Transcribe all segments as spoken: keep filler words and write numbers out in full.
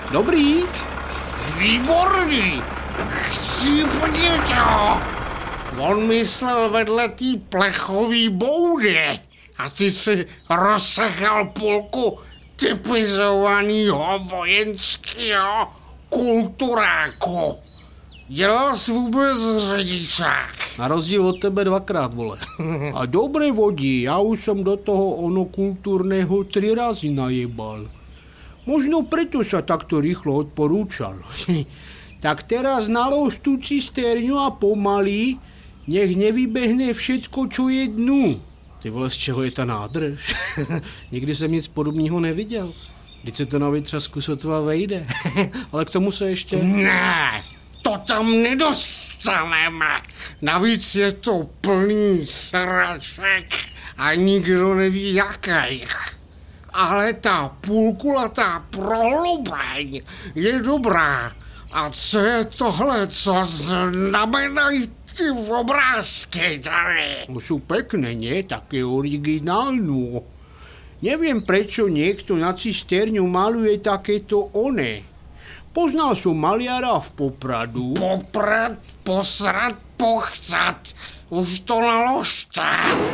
Dobrý. Výborný. Chci podívat ho. On myslel vedle té plechový boudy a ty si rozsechal půlku typizovanýho vojenského kulturáku. Dělal jsi vůbec řidičák. Na rozdíl od tebe dvakrát, vole. A dobré vodí, já už jsem do toho ono kulturného tři razy najebal. Možno preto sa takto rýchlo odporúčal. Tak teraz nalož tú cisterňu a pomaly, nech nevybehne všetko, čo je dnu. Ty vole, z čeho je ta nádrž? Nikdy jsem nic podobného neviděl. Vždyť se to na vytřasku sotva vejde. Ale k tomu se ještě... Ne, to tam nedostaneme. Navíc je to plný sraček a nikdo neví jakých. Ale ta půlkulatá prohlubeň je dobrá. A co je tohle, co znamenají ty obrázky tady? No sú pekné, nie? Také originálno. Neviem, prečo niekto na cisterňu maluje takéto one. Poznal som maliara v Popradu. Poprat, posrat, pochcat. Už to naložte.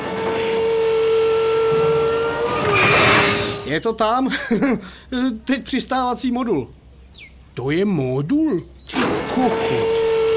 Je to tam? Teď přistávací modul. To je modul? Ty kokot.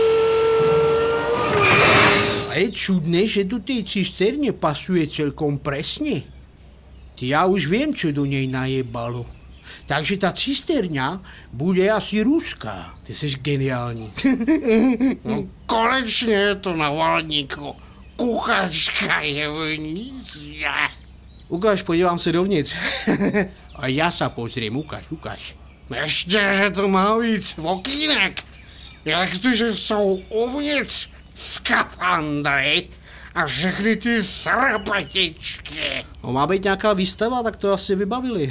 A je čudné, že do tej cisterne pasuje celkom presne. Ty, ja už viem, čo do nej najebalo. Takže ta cisterňa bude asi ruská. Ty seš geniální. No, konečně je to na valníku. Kuchačka je v nízde. Ukáž, podívám se dovnitř. A já sa pozriem, ukáž, ukáž. Ještě, že to má víc okýnek. Jak to, že jsou uvnitř skafandry a všechny ty srapatičky. No, má být nějaká výstava, tak to asi vybavili.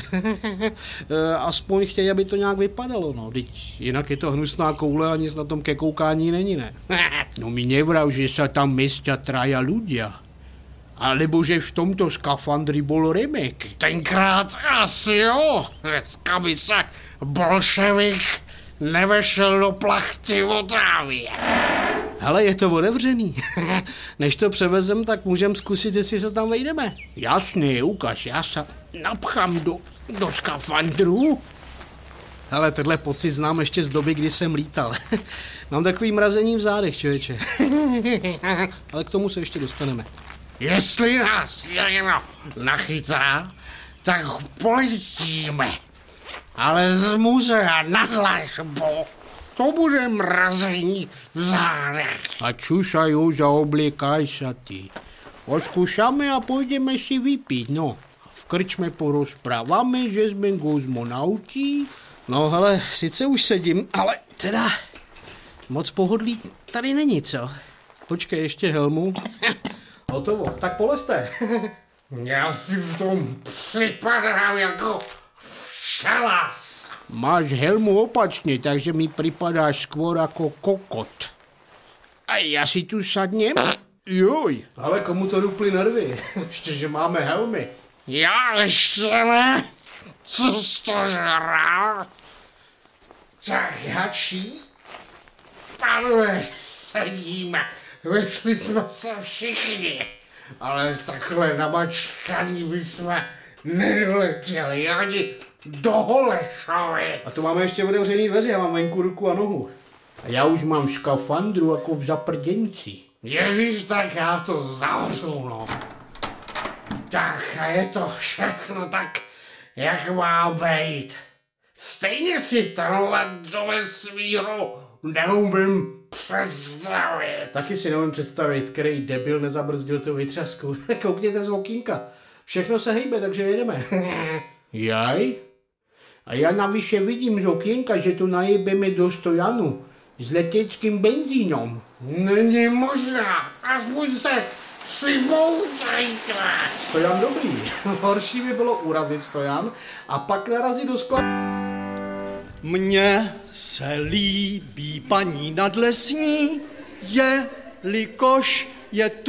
Aspoň chtějí, aby to nějak vypadalo, no. Teď jinak je to hnusná koule a nic na tom ke koukání není, ne? No mi nevrav, že sa tam mestia traja ľudia. Alebo že v tomto skafandri bol Remek. Tenkrát asi jo. Dneska by se bolševik nevešel do plachty v Otávě. Hele, je to otevřený. Než to převezem, tak můžem zkusit, jestli se tam vejdeme. Jasně, ukaž, já se napchám do, do skafandru. Hele, tenhle pocit znám ještě z doby, kdy jsem lítal. Mám takový mrazení v zádech, člověče. Ale k tomu se ještě dostaneme. Jestli nás někdo nachytá, tak poletíme. Ale z muzea na dlažbu. To bude mrazení v zádech. A čušaj už a obliekaj sa ty. Oskúšame a pôjdeme si vypiť, no. V krčme porozprávame, že sme kozmonauti. No hele, sice už sedím, ale teda moc pohodlí tady není, co? Počkej, ještě helmu. Hotovo, tak polezte. Já si v tom připadám jako včela. Máš helmu opačne, takže mi pripadáš skôr ako kokot. A ja si tu sadnem? Joj, ale komu to rupli nervy? Ještě, že máme helmy. Já ještě ne. Co jsi to žral? Tak hačí. Pánové, sedíme. Vyšli jsme se všichni. Ale takhle namačkaný bychom nedoletěli ani do Holešovy. A to máme ještě otevřený dveře, já mám venku ruku a nohu. A já už mám škafandru jako v zaprděnci. Ježíš, tak já to zavřu, no. Tak a je to všechno tak, jak má být. Stejně si tenhle do vesmíru neumím představit. Taky si neumím představit, který debil nezabrzdil tu vytřasku. Koukněte z okýnka. Všechno se hejbe, takže jedeme. Jaj? A já navyše vidím z okienka, že tu najebeme do stojanu s leteckým benzínom. Není možná, aspoň se přiboutajte. Stojan dobrý. Horší by bylo urazit stojan a pak narazit do skla... Mně se líbí paní nadlesní, jelikož je tu